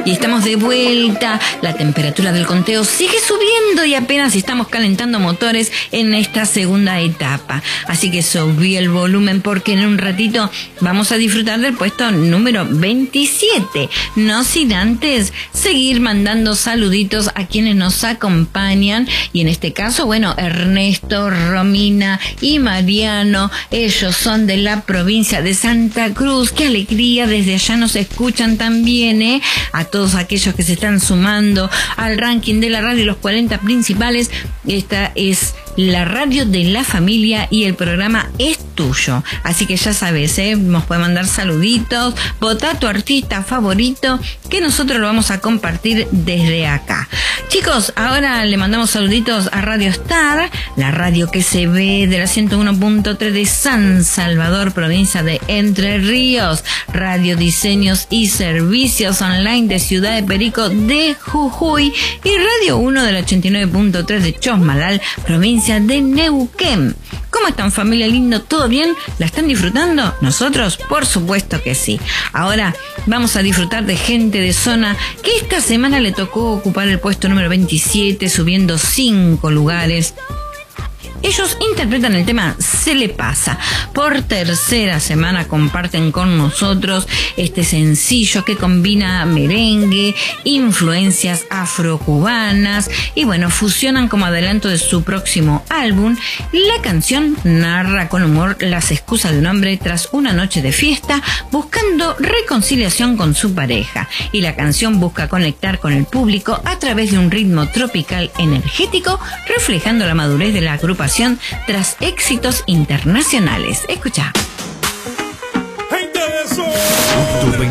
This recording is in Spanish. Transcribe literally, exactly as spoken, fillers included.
Y estamos de vuelta, la temperatura del conteo sigue subiendo y apenas estamos calentando motores en esta segunda etapa. Así que subí el volumen porque en un ratito vamos a disfrutar del puesto número veintisiete. No sin antes seguir mandando saluditos a quienes nos acompañan. Y en este caso, bueno, Ernesto, Romina y Mariano, ellos son de la provincia de Santa Cruz. ¡Qué alegría! Desde allá nos escuchan también, ¿eh? A todos aquellos que se están sumando al ranking de la radio, los cuarenta principales. Esta es la radio de la familia y el programa es tuyo. Así que ya sabes, ¿eh? Nos puede mandar saluditos, vota tu artista favorito, que nosotros lo vamos a compartir desde acá. Chicos, ahora le mandamos saluditos a Radio Star, la radio que se ve de la ciento uno punto tres de San Salvador, provincia de Entre Ríos, Radio Diseños y Servicios Online de Ciudad de Perico de Jujuy y Radio uno del ochenta y nueve punto tres de Chosmalal, provincia de Neuquén. ¿Cómo están, familia lindo? ¿Todo bien? ¿La están disfrutando? ¿Nosotros? Por supuesto que sí. Ahora vamos a disfrutar de gente de zona que esta semana le tocó ocupar el puesto número veintisiete, subiendo cinco lugares. Ellos interpretan el tema Se le pasa. Por tercera semana comparten con nosotros este sencillo que combina merengue, influencias afrocubanas y bueno, fusionan como adelanto de su próximo álbum. La canción narra con humor las excusas de un hombre tras una noche de fiesta buscando reconciliación con su pareja. Y la canción busca conectar con el público a través de un ritmo tropical energético, reflejando la madurez de la agrupación tras éxitos internacionales. Escucha.